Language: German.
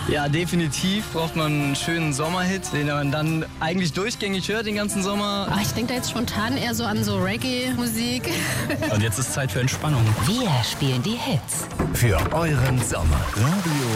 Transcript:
Ja, definitiv braucht man einen schönen Sommerhit, den man dann eigentlich durchgängig hört den ganzen Sommer. Ich denke da jetzt spontan eher so an so Reggae-Musik. Und jetzt ist Zeit für Entspannung. Wir spielen die Hits. Für euren Sommer. Radio